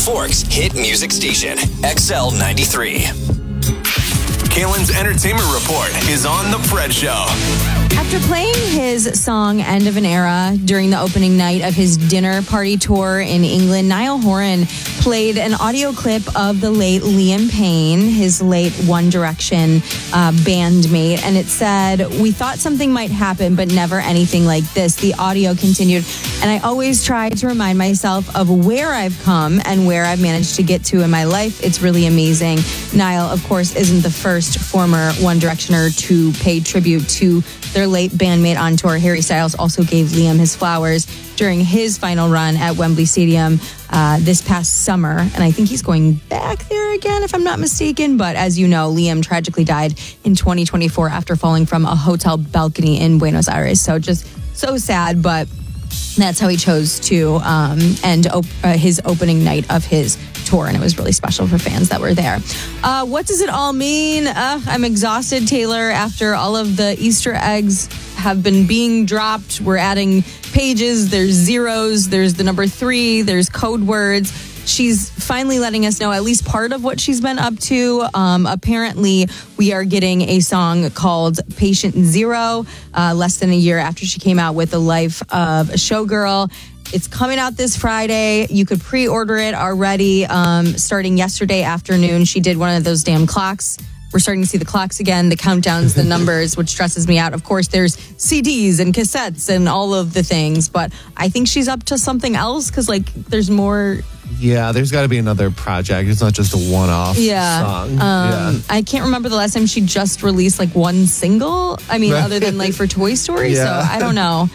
Forks hit music station, XL 93. Kalen's entertainment report is on The Fred Show. After playing his song End of an Era during the opening night of his dinner party tour in England, Niall Horan played an audio clip of the late Liam Payne, his late One Direction bandmate, and it said, "We thought something might happen, but never anything like this." The audio continued, and I always try to remind myself of where I've come and where I've managed to get to in my life. It's really amazing. Niall, of course, isn't the first former One Directioner to pay tribute to their late bandmate on tour. Harry Styles also gave Liam his flowers during his final run at Wembley Stadium this past summer. And I think he's going back there again, if I'm not mistaken. But as you know, Liam tragically died in 2024 after falling from a hotel balcony in Buenos Aires. So just so sad, but that's how he chose to end his opening night of his tour, and it was really special for fans that were there. What does it all mean? I'm exhausted, Taylor, after all of the Easter eggs have been being dropped. We're adding pages, there's zeros, there's the number 3, there's code words. She's finally letting us know at least part of what she's been up to. Apparently, we are getting a song called Patient Zero, less than a year after she came out with The Life of a Showgirl. It's coming out this Friday. You could pre-order it already starting yesterday afternoon. She did one of those damn clocks. We're starting to see the clocks again, the countdowns, the numbers, which stresses me out. Of course, there's CDs and cassettes and all of the things, but I think she's up to something else because, like, there's more. Yeah, there's got to be another project. It's not just a one-off song. I can't remember the last time she just released, like, one single. I mean, other than, like, for Toy Story. So I don't know.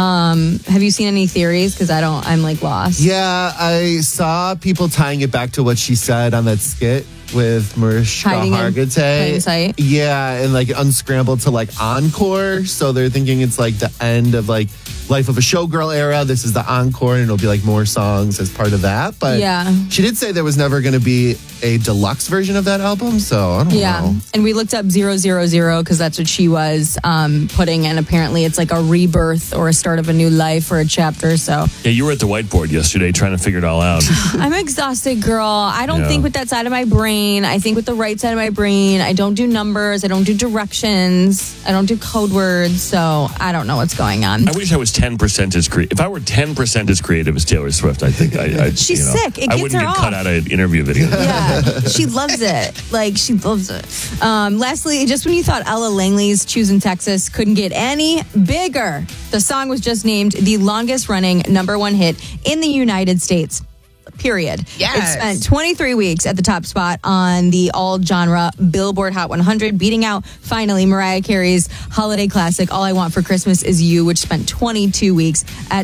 Have you seen any theories? Because I'm like lost. Yeah, I saw people tying it back to what she said on that skit with Mariska Hargitay. Yeah, and like unscrambled to like encore. So they're thinking it's like the end of like Life of a Showgirl era. This is the encore, and it'll be like more songs as part of that. But she did say there was never going to be a deluxe version of that album. So I don't know. And we looked up 000 because that's what she was putting, and apparently it's like a rebirth or a start of a new life or a chapter. So yeah, you were at the whiteboard yesterday trying to figure it all out. I'm exhausted, girl. I don't think with that side of my brain. I think with the right side of my brain. I don't do numbers. I don't do directions. I don't do code words. So I don't know what's going on. I wish I was 10% as creative. If I were 10% as creative as Taylor Swift, I think she's sick. It I gets wouldn't her get off. cut out of interview videos. Yeah, she loves it. Like, she loves it. Lastly, just when you thought Ella Langley's Choosing Texas couldn't get any bigger, the song was just named the longest running #1 hit in the United States. Period. Yes. It spent 23 weeks at the top spot on the all-genre Billboard Hot 100, beating out, finally, Mariah Carey's holiday classic, All I Want for Christmas Is You, which spent 22 weeks at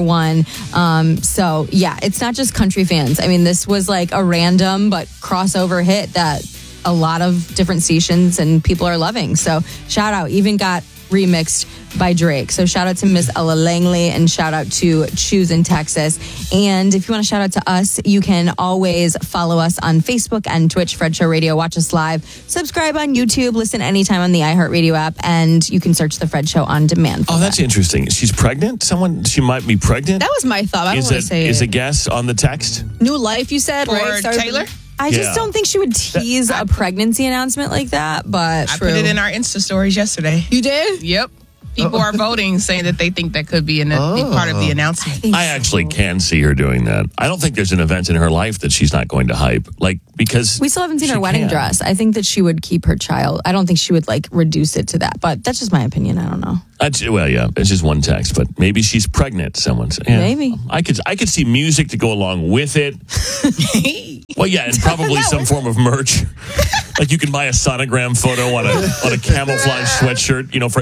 #1. So, yeah, it's not just country fans. I mean, this was like a random but crossover hit that a lot of different stations and people are loving. So, shout out. Even got remixed by Drake. So shout out to Miss Ella Langley and shout out to Choosing Texas. And if you want to shout out to us, you can always follow us on Facebook and Twitch, Fred Show Radio. Watch us live. Subscribe on YouTube. Listen anytime on the iHeartRadio app. And you can search The Fred Show on demand. Oh, that's interesting. She's pregnant? She might be pregnant? That was my thought. I don't want to say Is a guess on the text? New life, you said, right? Taylor? I just don't think she would tease a pregnancy announcement like that, but I put it in our Insta stories yesterday. You did? Yep. People are voting, saying that they think that could be be part of the announcement. I actually can see her doing that. I don't think there's an event in her life that she's not going to hype. Like, because we still haven't seen her wedding dress. I think that she would keep her child. I don't think she would like reduce it to that, but that's just my opinion. I don't know. Well, yeah, it's just one text, but maybe she's pregnant. Someone's maybe. I could see music to go along with it. Well, yeah, and probably some form of merch. Like you can buy a sonogram photo on a camouflage sweatshirt, for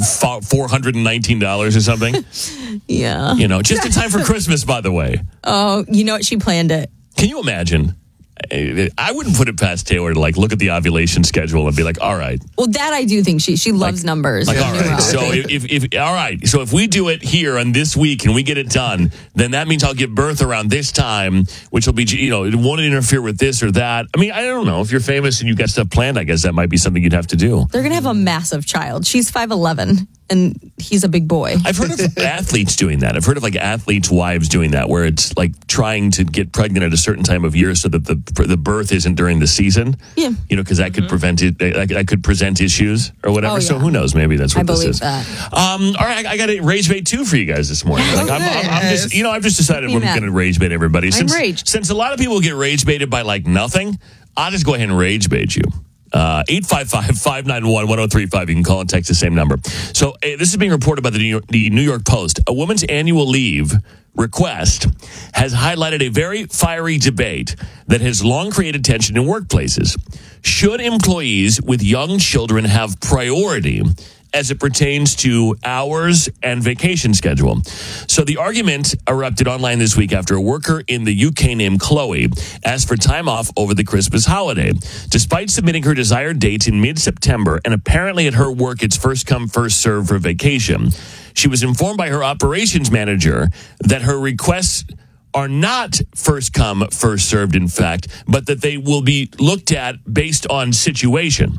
$419 or something. Yeah. Just in time for Christmas, by the way. Oh, you know what? She planned it. Can you imagine I wouldn't put it past Taylor to look at the ovulation schedule and be like, all right. Well, that I do think she loves numbers. All right. So if we do it here on this week and we get it done, then that means I'll give birth around this time, which will be, it won't interfere with this or that. I mean, I don't know. If you're famous and you've got stuff planned, I guess that might be something you'd have to do. They're going to have a massive child. She's 5'11". And he's a big boy. I've heard of athletes doing that. I've heard of athletes' wives doing that, where it's trying to get pregnant at a certain time of year so that the birth isn't during the season. Yeah. Because that could prevent it. That could present issues or whatever. Oh, yeah. So who knows? Maybe that's what this is. I believe that. All right, I got a rage bait 2 for you guys this morning. I've just decided we're going to rage bait everybody. Since a lot of people get rage baited by nothing, I'll just go ahead and rage bait you. 855-591-1035. You can call and text the same number. So this is being reported by the New York Post. A woman's annual leave request has highlighted a very fiery debate that has long created tension in workplaces. Should employees with young children have priority as it pertains to hours and vacation schedule? So the argument erupted online this week after a worker in the UK named Chloe asked for time off over the Christmas holiday. Despite submitting her desired dates in mid-September, and apparently at her work it's first come, first served for vacation, she was informed by her operations manager that her requests are not first come, first served, in fact, but that they will be looked at based on situation.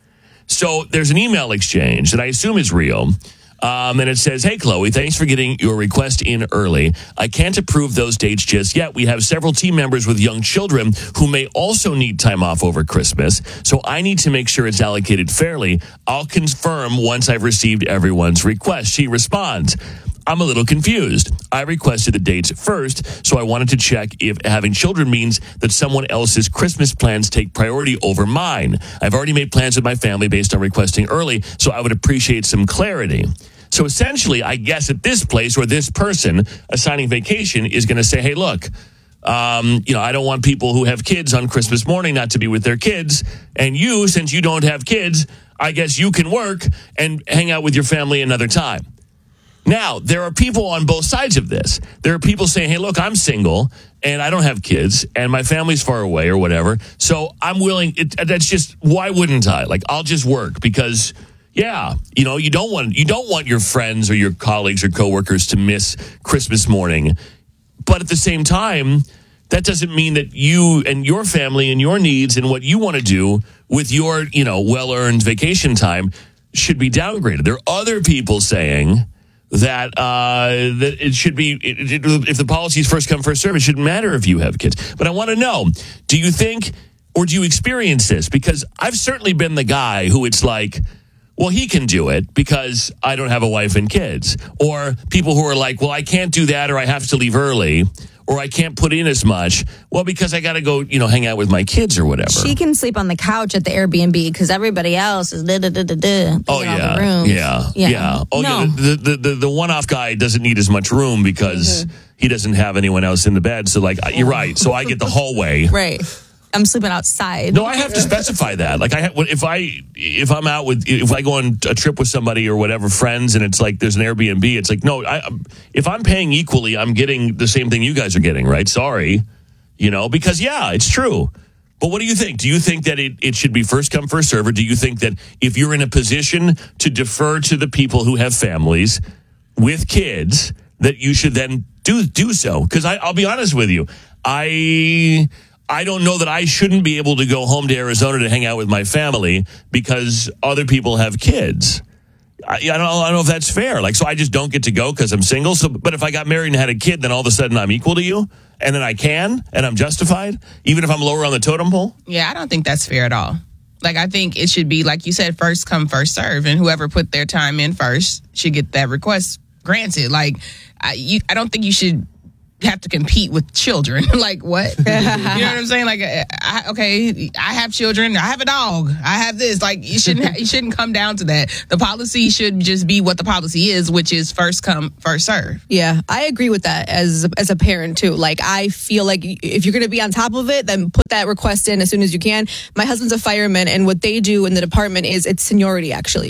So there's an email exchange that I assume is real. And it says, "Hey, Chloe, thanks for getting your request in early. I can't approve those dates just yet. We have several team members with young children who may also need time off over Christmas. So I need to make sure it's allocated fairly. I'll confirm once I've received everyone's request." She responds, "I'm a little confused. I requested the dates first, so I wanted to check if having children means that someone else's Christmas plans take priority over mine. I've already made plans with my family based on requesting early, so I would appreciate some clarity." So essentially, I guess at this place or this person assigning vacation is going to say, "Hey, look, I don't want people who have kids on Christmas morning not to be with their kids. And you, since you don't have kids, I guess you can work and hang out with your family another time." Now, there are people on both sides of this. There are people saying, "Hey, look, I'm single and I don't have kids and my family's far away or whatever. So I'm willing. That's just, why wouldn't I? I'll just work because, yeah, you don't want your friends or your colleagues or coworkers to miss Christmas morning. But at the same time, that doesn't mean that you and your family and your needs and what you want to do with your, well-earned vacation time should be downgraded." There are other people saying that it should be, if the policy is first come, first serve, it shouldn't matter if you have kids. But I want to know, do you think, or do you experience this? Because I've certainly been the guy who it's well, he can do it because I don't have a wife and kids. Or people who are well, I can't do that, or I have to leave early, or I can't put in as much. Well, because I got to go, hang out with my kids or whatever. She can sleep on the couch at the Airbnb because everybody else is Oh, yeah. Yeah. Oh, no. Yeah. The one-off guy doesn't need as much room because he doesn't have anyone else in the bed. So, you're right. So I get the hallway. Right. I'm sleeping outside. No, I have to specify that. If I go on a trip with somebody or whatever, friends, and it's there's an Airbnb, it's no, if I'm paying equally, I'm getting the same thing you guys are getting, right? Sorry, because it's true. But what do you think? Do you think that it should be first come, first serve, or do you think that if you're in a position to defer to the people who have families with kids, that you should then do so? Because I'll be honest with you, I don't know that I shouldn't be able to go home to Arizona to hang out with my family because other people have kids. I don't know if that's fair. So I just don't get to go because I'm single. But if I got married and had a kid, then all of a sudden I'm equal to you, and then I can, and I'm justified, even if I'm lower on the totem pole. Yeah, I don't think that's fair at all. I think it should be, like you said, first come, first serve, and whoever put their time in first should get that request granted. I don't think you should have to compete with children. What? You know what I'm saying? I have children. I have a dog. I have this. You shouldn't come down to that. The policy should just be what the policy is, which is first come, first serve. Yeah, I agree with that as a parent too. I feel if you're going to be on top of it, then put that request in as soon as you can. My husband's a fireman, and what they do in the department is it's seniority, actually.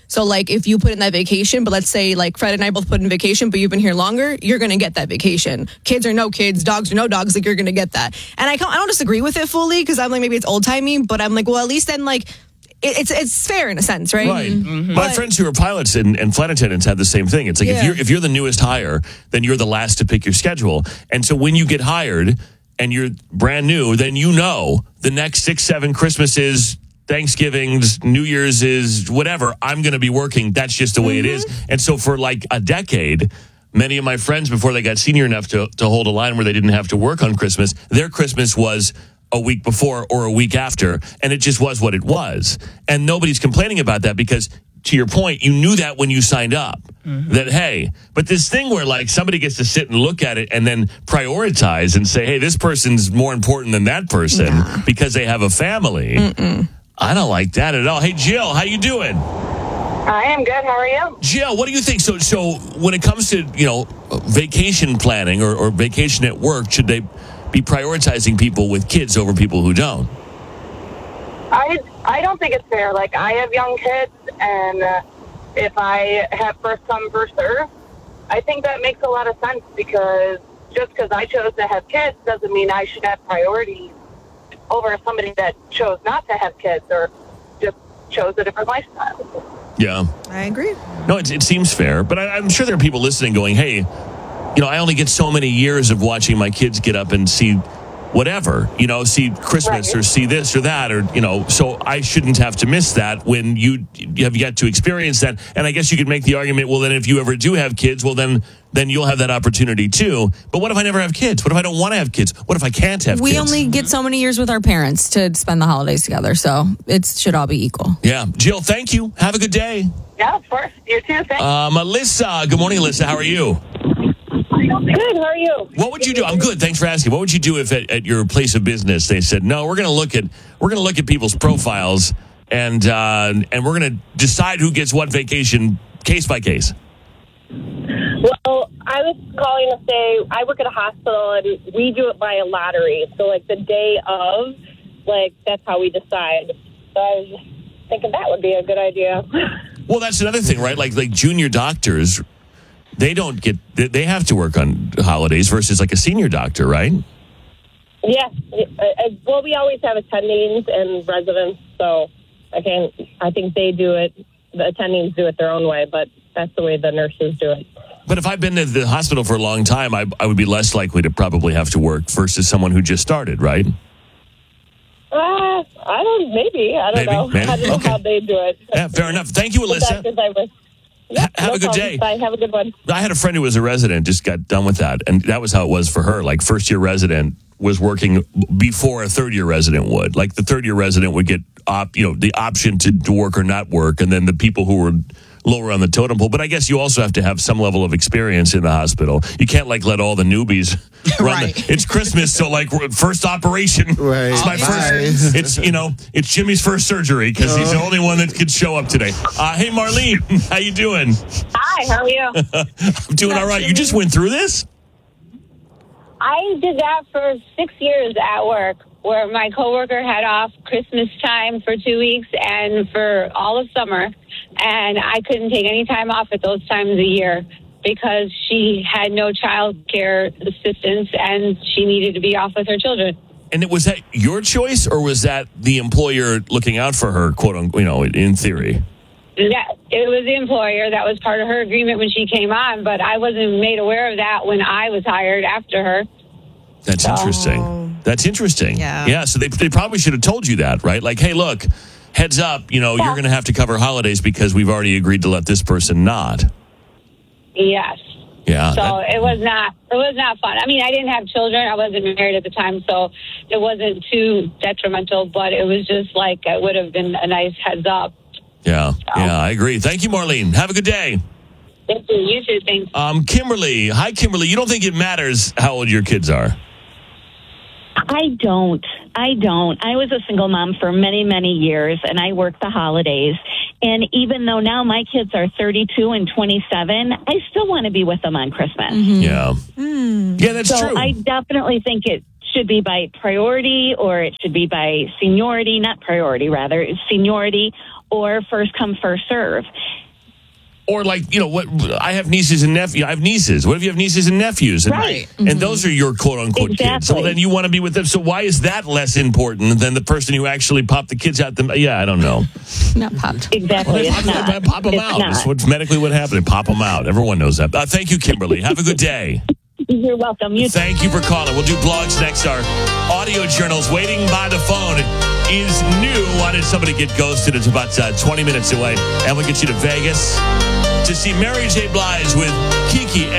So, like, if you put in that vacation, but let's say, like, Fred and I both put in vacation, but you've been here longer, you're going to get that vacation. Kids or no kids, dogs or no dogs, like, you're going to get that. And I don't disagree with it fully, because I'm like, maybe it's old-timey, but I'm like, well, at least then, like, it's fair in a sense, right? Right. Mm-hmm. My friends who are pilots and flight attendants had the same thing. It's like, if you're the newest hire, then you're the last to pick your schedule. And so when you get hired and you're brand new, then you know the next 6, 7 Christmases, Thanksgivings, New Year's is whatever, I'm going to be working. That's just the way it is. And so for like a decade, many of my friends, before they got senior enough to hold a line where they didn't have to work on Christmas, their Christmas was a week before or a week after, and it just was what it was. And nobody's complaining about that because, to your point, you knew that when you signed up. That, hey, but this thing where like somebody gets to sit and look at it and then prioritize and say, hey, this person's more important than that person because they have a family. I don't like that at all. Hey, Jill, how you doing? I am good. How are you? Jill, what do you think? So when it comes to, vacation planning or vacation at work, should they be prioritizing people with kids over people who don't? I don't think it's fair. Like, I have young kids, and if I have first come, first serve, I think that makes a lot of sense, because just because I chose to have kids doesn't mean I should have priority over somebody that chose not to have kids or just chose a different lifestyle. Yeah. I agree. No, it seems fair, but I'm sure there are people listening going, hey, I only get so many years of watching my kids get up and see whatever, see Christmas or see this or that, or, so I shouldn't have to miss that when you have yet to experience that. And I guess you could make the argument, well, then if you ever do have kids, well, then you'll have that opportunity too. But what if I never have kids? What if I don't want to have kids? What if I can't have kids? We only get so many years with our parents to spend the holidays together, so it should all be equal. Yeah. Jill, thank you. Have a good day. Yeah, of course. You too. Thanks. Alyssa. Good morning, Alyssa. How are you? Good. How are you? What would you do? I'm good. Thanks for asking. What would you do if at your place of business they said, no, we're going to look at people's profiles and we're going to decide who gets what vacation case by case? Well, I was calling to say I work at a hospital and we do it by a lottery. So, like, the day of, like, that's how we decide. So I was thinking that would be a good idea. Well, that's another thing, right? Like junior doctors, they have to work on holidays versus like a senior doctor, right? Yeah. Well, we always have attendings and residents, so I think they do it. The attendings do it their own way, but that's the way the nurses do it. But if I've been to the hospital for a long time, I would be less likely to probably have to work versus someone who just started, right? I don't know. Maybe. I don't know how they do it. Yeah, fair enough. Thank you, Alyssa. Have a good day. Bye. Have a good one. I had a friend who was a resident, just got done with that. And that was how it was for her. Like, first-year resident was working before a third-year resident would. Like, the third-year resident would get the option to work or not work. And then the people who were lower on the totem pole. But I guess you also have to have some level of experience in the hospital. You can't let all the newbies run. It's Christmas, so first operation. Right. It's my first. It's Jimmy's first surgery because he's the only one that could show up today. Hey, Marlene, how you doing? Hi, how are you? I'm doing all right. You just went through this? I did that for 6 years at work, where my coworker had off Christmas time for 2 weeks and for all of summer, and I couldn't take any time off at those times of the year because she had no child care assistance and she needed to be off with her children. And was that your choice, or was that the employer looking out for her, quote unquote, in theory? Yeah, it was the employer. That was part of her agreement when she came on, but I wasn't made aware of that when I was hired after her. That's interesting. That's interesting. Yeah. So they probably should have told you that, right? Like, hey, look, heads up, you're going to have to cover holidays because we've already agreed to let this person not. Yes. Yeah. So it was not fun. I mean, I didn't have children. I wasn't married at the time, so it wasn't too detrimental, but it was just like it would have been a nice heads up. Yeah. Yeah, I agree. Thank you, Marlene. Have a good day. Thank you. You too. Thanks. Kimberly. Hi, Kimberly. You don't think it matters how old your kids are? I don't. I was a single mom for many, many years, and I worked the holidays. And even though now my kids are 32 and 27, I still want to be with them on Christmas. Mm-hmm. Yeah. Yeah, that's true. So I definitely think it should be by priority, or it should be by seniority, not priority, rather, it's seniority, or first come, first serve. Or like, what? I have nieces and nephews. I have nieces. What if you have nieces and nephews? And, right. And those are your quote unquote kids. So then you want to be with them. So why is that less important than the person who actually popped the kids out? I don't know. Not popped. Exactly. It's not. Pop them out. That's medically what happened. Pop them out. Everyone knows that. Thank you, Kimberly. Have a good day. You're welcome. Thank you for calling. We'll do blogs next. Our audio journals waiting by the phone is new. Why did somebody get ghosted? It's about 20 minutes away. And we'll get you to Vegas to see Mary J. Blige with